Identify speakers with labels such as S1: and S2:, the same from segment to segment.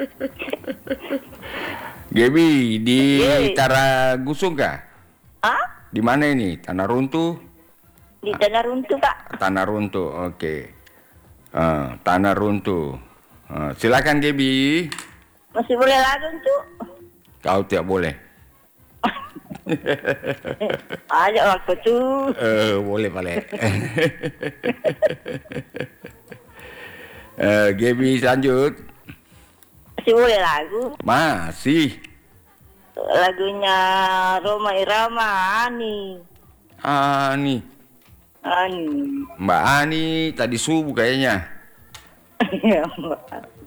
S1: Gaby di
S2: Ye.
S1: Taragusung kah?
S2: Ah?
S1: Di mana ini? Tanah runtuh?
S2: Di Tanah Runtuh, Pak.
S1: Tanah runtuh, oke. Tanah runtuh. Silakan Gaby.
S2: Masih boleh lagu tuh?
S1: Kau tidak boleh.
S2: Ajak aku tuh.
S1: Boleh boleh. Gaby lanjut.
S2: Masih boleh lagu?
S1: Masih.
S2: Lagunya Roma Irama, Ani.
S1: Ani.
S2: Ani.
S1: Mbak Ani tadi subuh kayaknya.
S2: Iya, Mbak.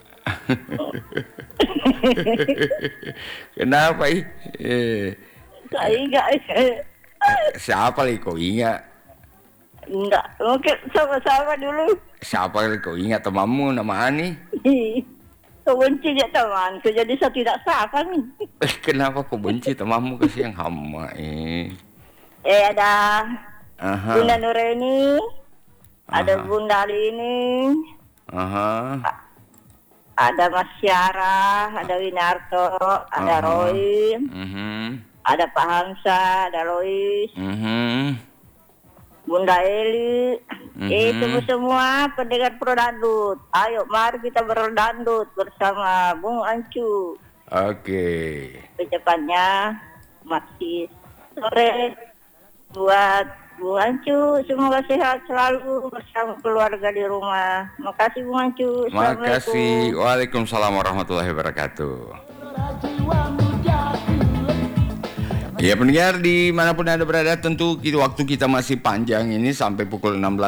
S1: Kenapa ih?
S2: Saya ingat.
S1: Siapa lagi kau ingat?
S2: Enggak, mungkin sama-sama dulu.
S1: Siapa lagi kau ingat temanmu nama Ani?
S2: Kau benci je teman, jadi saya tidak sah kan?
S1: Kenapa kau benci temanmu kasihan hama
S2: Ada
S1: Aha.
S2: Bunda Nureni, ada
S1: Aha.
S2: Bunda Lini,
S1: Aha.
S2: ada Mas Syara, ada Winarto, ada
S1: Aha.
S2: Roy,
S1: Mhm.
S2: ada Pak Hamsa, ada Lois,
S1: Mhm.
S2: Bunda Eli.
S1: Mhm.
S2: Itu semua pendengar Pro Dandut. Ayo mari kita berdandut bersama Bung Ancu.
S1: Oke.
S2: Kecepatnya masih sore buat Bung Ancu. Semoga sehat selalu bersama keluarga di rumah. Makasih Bung Ancu.
S1: Makasih. Waalaikumsalam warahmatullahi wabarakatuh. Ya pendengar dimanapun Anda berada, tentu waktu kita masih panjang ini sampai pukul 16.